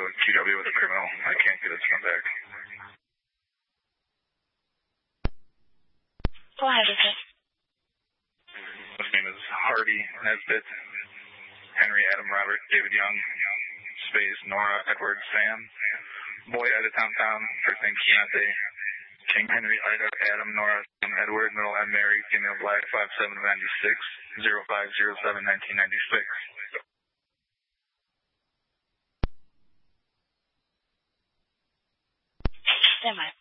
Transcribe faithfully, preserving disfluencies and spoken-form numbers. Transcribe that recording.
Q W with a criminal. I can't get it to come back. Go ahead with it. His name is Hardy Nesbitt, Henry Adam Robert David Young, space Nora Edward Sam, boy Ida Tom Tom, first name Keontae, King Henry Ida Adam Nora Sam Edward, middle M Mary, female black, five seven ninety-six, zero five zero seven nineteen ninety-six. Stand by.